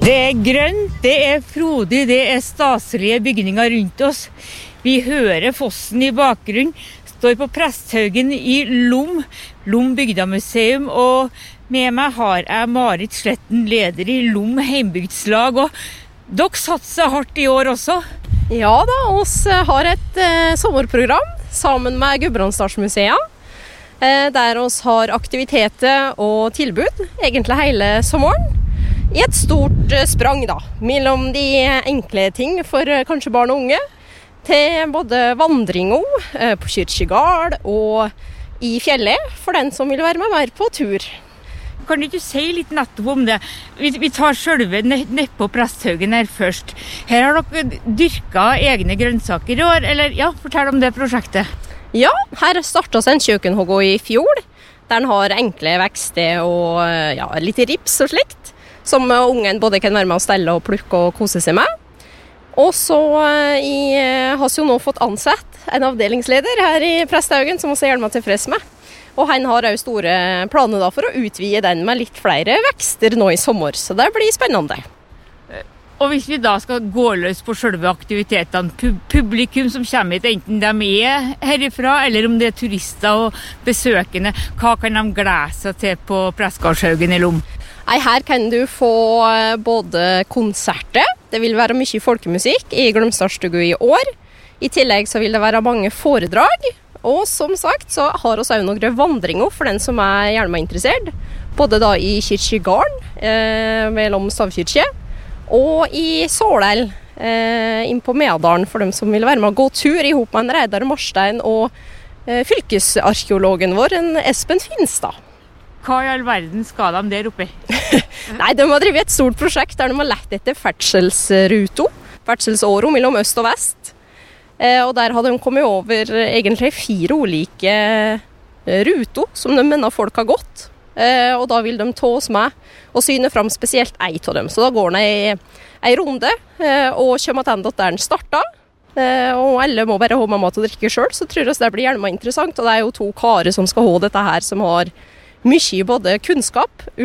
Det grønt, det frodig, det staselige bygninger rundt oss. Vi hører fossen i bakgrunnen, står på Presthaugen i Lom bygdamuseum, og med meg har jeg Marit Sletten, leder i Lom heimbygdslag, og dere satser hardt i år også? Ja da, oss har et sommerprogram sammen med Gudbrandsdalsmuseet, der oss har aktiviteter og tilbud, egentlig hele sommeren. I et stort sprang da, mellom de enkle ting for kanskje barn og unge, til både vandringer på Kyrkjegard og i fjellet, for den som vil være med mer på tur. Kan du ikke si litt nettopp om det? Vi tar selve nedpå Presthaugen her først. Her har dere dyrket egne grønnsaker i år, eller ja, fortell om det prosjektet. Ja, her startet en kjøkkenhogg i fjor. Den har enkle vekster og ja, litt rips og slikt, som ungen både kan være med å stelle og plukke og kose seg med. Og så har vi jo nå fått ansett en avdelingsleder her i Presthaugen, som også er hjelmet tilfreds med. Og han har også store planer da for å utvide den med litt flere vekster nå i sommer, så det blir spennende. Og hvis vi da skal gå løs på selve aktivitetene, publikum som kommer hit, enten de er herifra, eller om det er turister og besøkende, hva kan de glede seg til på Presthaugen i Lom? Her kan du få både konserter, det vil være mye folkemusikk i Glømsdalsstugu i år. I tillegg så vil det være mange foredrag, og som sagt så har vi også noen vandringer for den som er gjerne interessert. Både da i Kyrkjegarden, ved Lom stavkirke, og i Sålel, inn på Medalen for dem som vil være med å gå tur i hop med en Reidar Marstein og fylkesarkeologen vår, en Espen Finstad. Hva i all verden skal de der oppe? Nei, de har drevet et stort prosjekt der de har lett etter ferdselsåro mellom øst og vest. Og der har de kommet over egentlig 4 ulike ruter som de mener folk har gått. Og da vil de ta oss med og syne fram spesielt ei av dem. Så da går de en runde og kommer til der den startet. Og alle må bare ha med mat og drikke selv, så tror jeg det blir gjerne interessant. Og det er jo 2 karer som skal ha dette her, som har mye både kunnskap